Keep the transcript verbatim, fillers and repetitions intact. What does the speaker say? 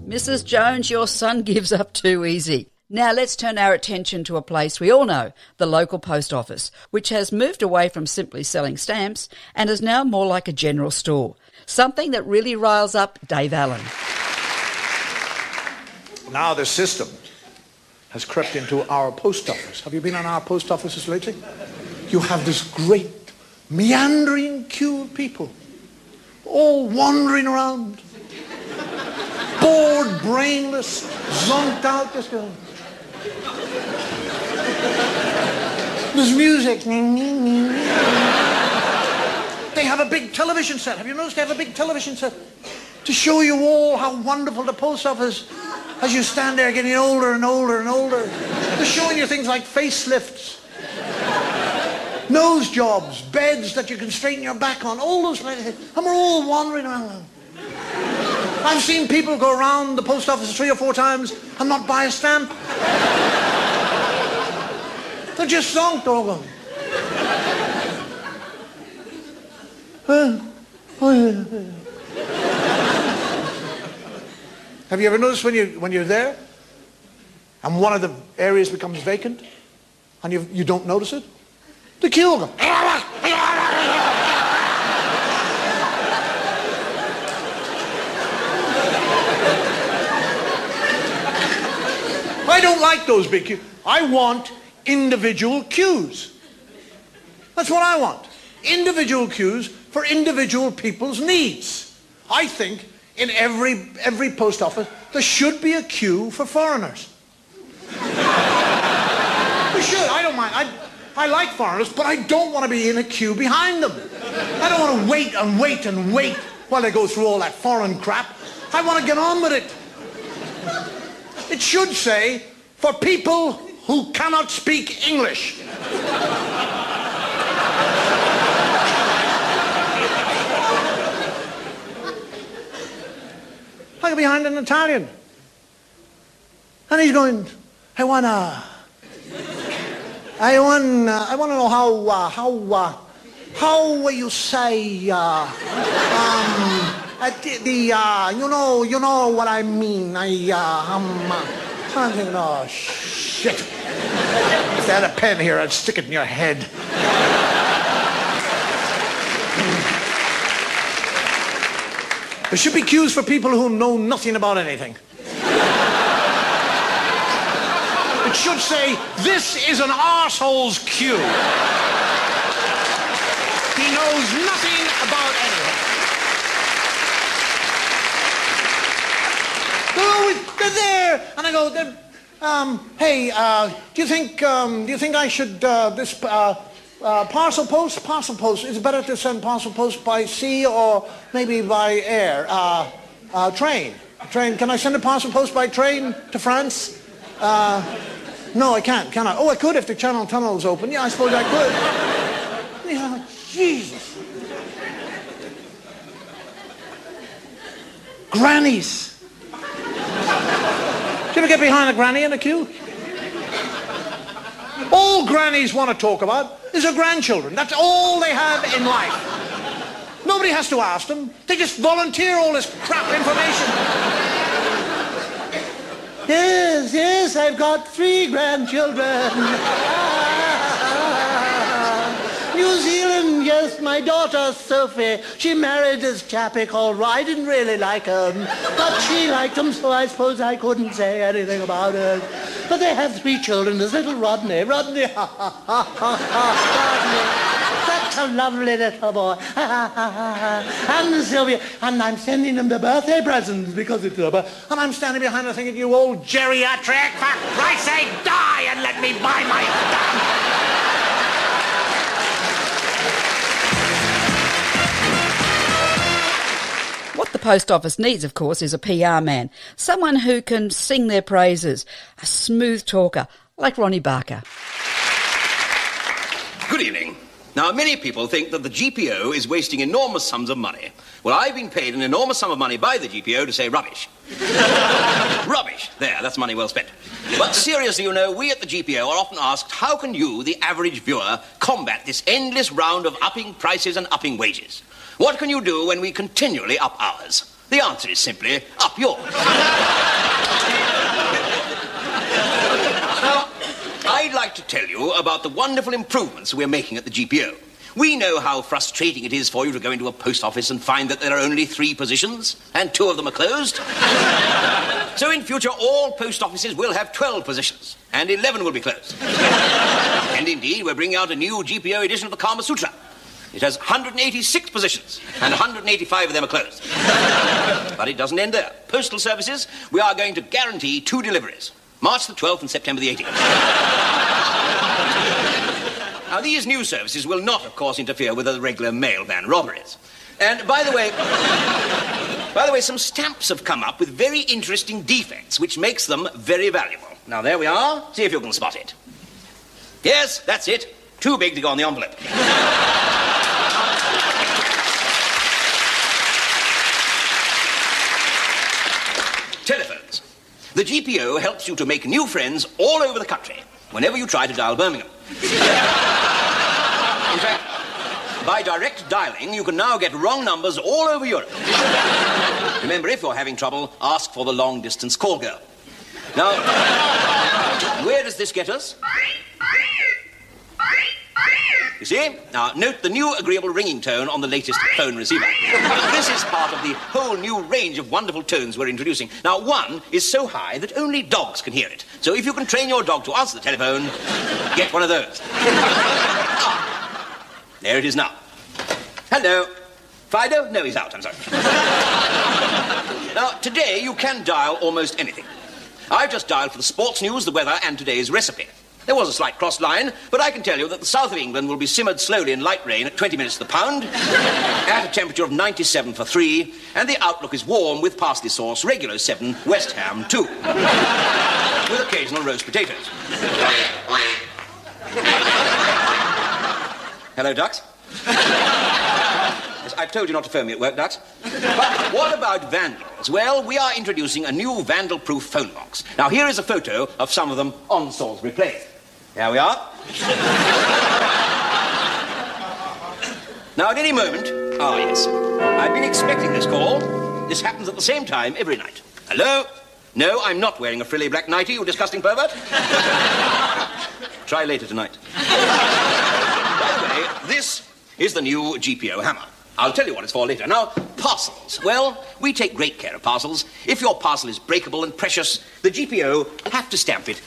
Missus Jones, your son gives up too easy. Now let's turn our attention to a place we all know, the local post office, which has moved away from simply selling stamps and is now more like a general store. Something that really riles up Dave Allen. Now the system has crept into our post office. Have you been on our post offices lately? You have this great meandering queue of people, all wandering around, bored, brainless, zonked out, just going. There's music. They have a big television set. Have you noticed they have a big television set to show you all how wonderful the post office is as you stand there getting older and older and older. They're showing you things like facelifts, nose jobs, beds that you can straighten your back on, all those things. And we're all wandering around. I've seen people go around the post office three or four times and not buy a stamp. They're just zonked all gone. Uh, oh yeah, yeah. Have you ever noticed when, you, when you're there and one of the areas becomes vacant and you, you don't notice it? The queue will go. I don't like those big queues. I want individual queues. That's what I want. Individual queues for individual people's needs. I think in every, every post office there should be a queue for foreigners. We should. I don't mind. I, I like foreigners, but I don't want to be in a queue behind them. I don't want to wait and wait and wait while they go through all that foreign crap. I want to get on with it. It should say, for people who cannot speak English. I go behind an Italian. And he's going, I wanna, I wanna, I wanna know how, uh, how, uh, how will you say, uh, um, uh, the, the uh, you know, you know what I mean. I, uh, um, uh, I'm thinking, oh, shit. If I had a pen here, I'd stick it in your head. There should be queues for people who know nothing about anything. It should say, this is an arsehole's queue. He knows nothing about anything. They're always, they're there. And I go, um, hey, uh, do you think, um, do you think I should, uh, this, uh, Uh, parcel post? Parcel post. Is it better to send parcel post by sea or maybe by air? Uh, uh, train. Train. Can I send a parcel post by train to France? Uh, no, I can't, can I? Oh, I could if the Channel Tunnel's open. Yeah, I suppose I could. Yeah, Jesus. Grannies. Do you ever get behind a granny in a queue? All grannies want to talk about is their grandchildren. That's all they have in life. Nobody has to ask them. They just volunteer all this crap information. Yes, yes, I've got three grandchildren. New Zealand, yes, my daughter Sophie. She married this chappie called Roy. I didn't really like him, but she liked him, so I suppose I couldn't say anything about it. But they have three children. There's little Rodney. Rodney, ha, ha, ha, ha, ha, Rodney. Such a lovely little boy. Ha, ha, ha, ha. And Sylvia. And I'm sending them the birthday presents because it's a birthday. And I'm standing behind her thinking, you old geriatric, for Christ's sake, die and let me buy my stuff. What the post office needs, of course, is a P R man. Someone who can sing their praises. A smooth talker, like Ronnie Barker. Good evening. Now, many people think that the G P O is wasting enormous sums of money. Well, I've been paid an enormous sum of money by the G P O to say rubbish. Rubbish. There, that's money well spent. But seriously, you know, we at the G P O are often asked, how can you, the average viewer, combat this endless round of upping prices and upping wages? What can you do when we continually up ours? The answer is simply, up yours. to tell you about the wonderful improvements we're making at the G P O. We know how frustrating it is for you to go into a post office and find that there are only three positions, and two of them are closed. So in future, all post offices will have twelve positions, and eleven will be closed. And indeed, we're bringing out a new G P O edition of the Kama Sutra. It has one hundred eighty-six positions, and one hundred eighty-five of them are closed. But it doesn't end there. Postal services, we are going to guarantee two deliveries. March the twelfth and September the eighteenth. Now, these new services will not, of course, interfere with the regular mail van robberies. And, by the way, by the way, some stamps have come up with very interesting defects, which makes them very valuable. Now, there we are. See if you can spot it. Yes, that's it. Too big to go on the envelope. Telephones. The G P O helps you to make new friends all over the country whenever you try to dial Birmingham. In fact, by direct dialing, you can now get wrong numbers all over Europe. Remember, if you're having trouble, ask for the long-distance call girl. Now, where does this get us? You see? Now, note the new agreeable ringing tone on the latest phone receiver. This is part of the whole new range of wonderful tones we're introducing. Now, one is so high that only dogs can hear it. So if you can train your dog to answer the telephone, get one of those. Ah, there it is now. Hello. Fido? No, he's out, I'm sorry. Now, today you can dial almost anything. I've just dialed for the sports news, the weather, and today's recipe. There was a slight cross line, but I can tell you that the south of England will be simmered slowly in light rain at twenty minutes to the pound, at a temperature of ninety-seven for three, and the outlook is warm with parsley sauce, regular seven, West Ham two, with occasional roast potatoes. Hello, Ducks. Yes, I've told you not to phone me at work, Ducks. But what about vandals? Well, we are introducing a new vandal-proof phone box. Now, here is a photo of some of them on Salisbury Plain. Here we are. Now, at any moment... Ah, yes. I've been expecting this call. This happens at the same time every night. Hello? No, I'm not wearing a frilly black nightie, you disgusting pervert. Try later tonight. By the way, this is the new G P O hammer. I'll tell you what it's for later. Now, parcels. Well, we take great care of parcels. If your parcel is breakable and precious, the G P O have to stamp it